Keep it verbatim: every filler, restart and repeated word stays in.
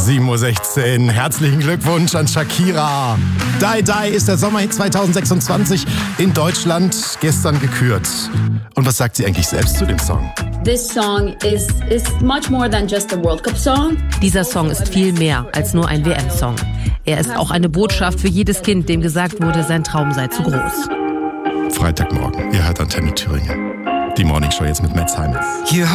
sieben Uhr sechzehn. Herzlichen Glückwunsch an Shakira. Die Die ist der Sommerhit zwanzig sechsundzwanzig in Deutschland gestern gekürt. Und was sagt sie eigentlich selbst zu dem Song? This song is, is much more than just a World Cup song. Dieser Song ist viel mehr als nur ein W M-Song. Er ist auch eine Botschaft für jedes Kind, dem gesagt wurde, sein Traum sei zu groß. Freitagmorgen, ihr hört Antenne Thüringen. Die Morningshow jetzt mit Matt Simons.